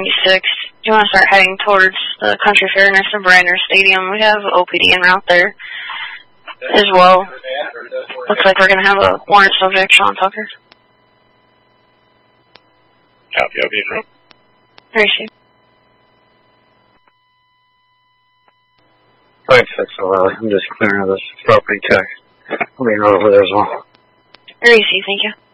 96. You want to start heading towards the Country Fair next to Brander Stadium. We have OPD en route there as well. Looks like we're going to have a warrant subject, Sean Tucker. Copy, OPD. Appreciate it. Thanks, I'm just clearing of this property check. I'll be over there as well. Very easy, thank you.